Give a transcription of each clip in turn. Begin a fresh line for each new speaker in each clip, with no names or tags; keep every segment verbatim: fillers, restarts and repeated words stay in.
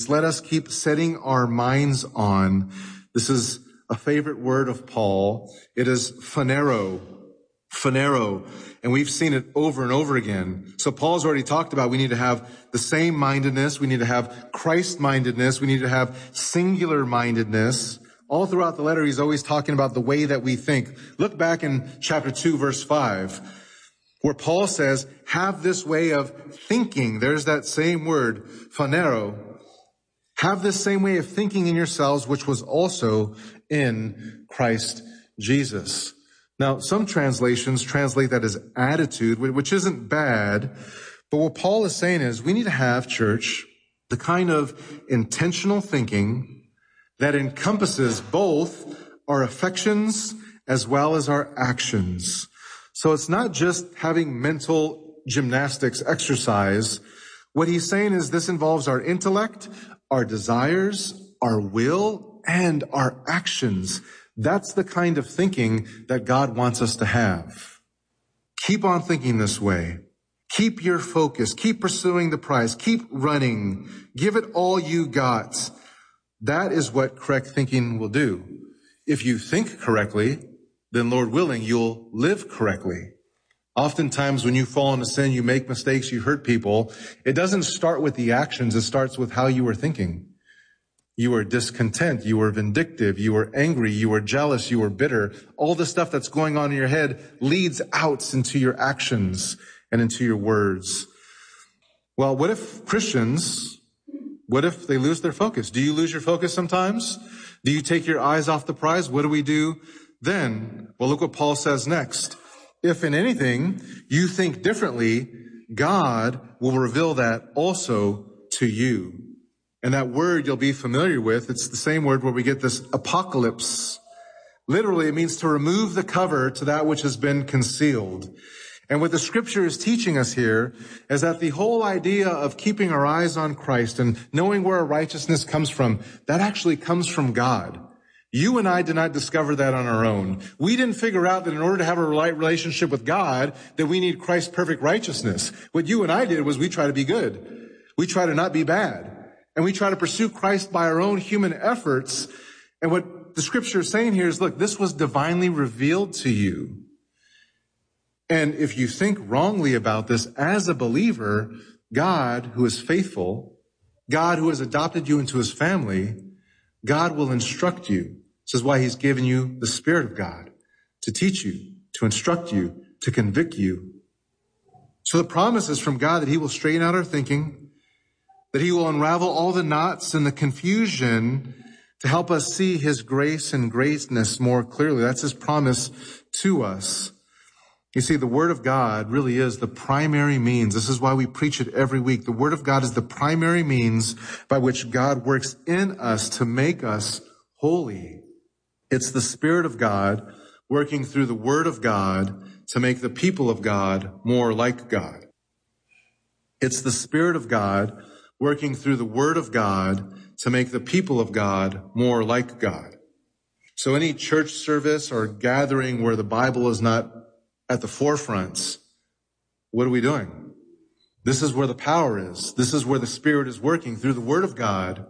means let us keep setting our minds on. This is a favorite word of Paul. It is phanero. Phanero. And we've seen it over and over again. So Paul's already talked about we need to have the same mindedness. We need to have Christ-mindedness. We need to have singular mindedness. All throughout the letter, he's always talking about the way that we think. Look back in chapter two, verse five, where Paul says, have this way of thinking. There's that same word, phanero. Have this same way of thinking in yourselves, which was also in Christ Jesus. Now, some translations translate that as attitude, which isn't bad. But what Paul is saying is we need to have, church, the kind of intentional thinking that encompasses both our affections as well as our actions. So it's not just having mental gymnastics exercise. What he's saying is this involves our intellect, our desires, our will, and our actions. That's the kind of thinking that God wants us to have. Keep on thinking this way. Keep your focus. Keep pursuing the prize. Keep running. Give it all you got. That is what correct thinking will do. If you think correctly, then Lord willing, you'll live correctly. Oftentimes when you fall into sin, you make mistakes, you hurt people. It doesn't start with the actions. It starts with how you were thinking. You were discontent. You were vindictive. You were angry. You were jealous. You were bitter. All the stuff that's going on in your head leads out into your actions and into your words. Well, what if Christians, what if they lose their focus? Do you lose your focus sometimes? Do you take your eyes off the prize? What do we do then? Well, look what Paul says next. If in anything you think differently, God will reveal that also to you. And that word you'll be familiar with, it's the same word where we get this apocalypse. Literally, it means to remove the cover to that which has been concealed. And what the scripture is teaching us here is that the whole idea of keeping our eyes on Christ and knowing where our righteousness comes from, that actually comes from God. You and I did not discover that on our own. We didn't figure out that in order to have a right relationship with God, that we need Christ's perfect righteousness. What you and I did was we try to be good. We try to not be bad. And we try to pursue Christ by our own human efforts. And what the scripture is saying here is, look, this was divinely revealed to you. And if you think wrongly about this as a believer, God, who is faithful, God who has adopted you into his family, God will instruct you. This is why he's given you the Spirit of God to teach you, to instruct you, to convict you. So the promise is from God that he will straighten out our thinking, that he will unravel all the knots and the confusion to help us see his grace and greatness more clearly. That's his promise to us. You see, the Word of God really is the primary means. This is why we preach it every week. The Word of God is the primary means by which God works in us to make us holy. It's the Spirit of God working through the Word of God to make the people of God more like God. It's the Spirit of God working through the Word of God to make the people of God more like God. So any church service or gathering where the Bible is not at the forefront, what are we doing? This is where the power is. This is where the Spirit is working through the Word of God.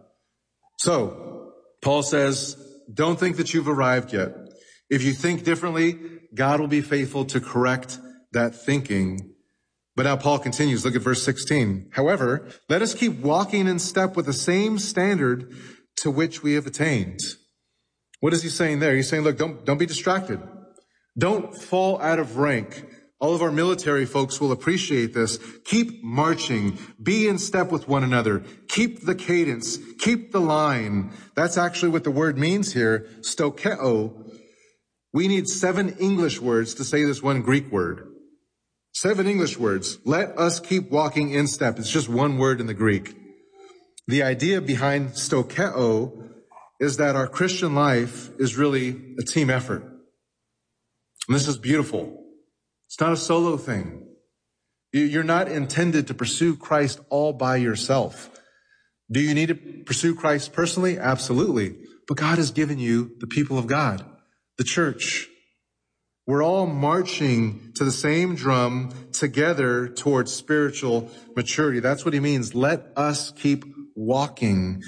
So, Paul says, don't think that you've arrived yet. If you think differently, God will be faithful to correct that thinking. But now Paul continues. Look at verse sixteen. However, let us keep walking in step with the same standard to which we have attained. What is he saying there? He's saying, look, don't, don't be distracted. Don't fall out of rank. All of our military folks will appreciate this. Keep marching. Be in step with one another. Keep the cadence. Keep the line. That's actually what the word means here. Stokeo. We need seven English words to say this one Greek word. Seven English words. Let us keep walking in step. It's just one word in the Greek. The idea behind stokeo is that our Christian life is really a team effort. And this is beautiful. It's not a solo thing. You're not intended to pursue Christ all by yourself. Do you need to pursue Christ personally? Absolutely. But God has given you the people of God, the church. We're all marching to the same drum together towards spiritual maturity. That's what he means. Let us keep walking.